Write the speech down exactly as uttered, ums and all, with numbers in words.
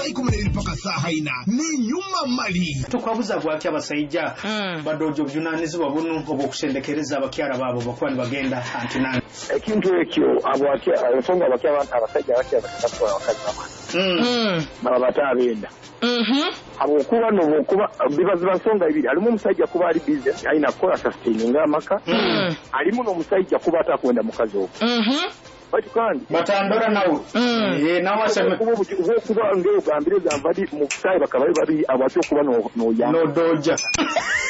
ikumi n'ebiri paka saha ina n'inyuma mali tukwabuza bwaki abasajja badojo byunanizibwa bunu obwokusendekereza abakyala baabo bakwani bagenda antinani ekintu ekyo abwaki ensonga abakyala abasajja abakyala batatukola abakazi bamani baba batabenda abokuba nobokuba bibaziba nsonga ibiri alimu omusajja kuba ali business alina kukola sustaininga amaka alimu n'omusajja kuba atakwenda mukazi ogwo bati kandi batandora nawo eh nawasema kuba ngeo gambire zambadi mu kusai bakaba bari abacyo kuba no no no doja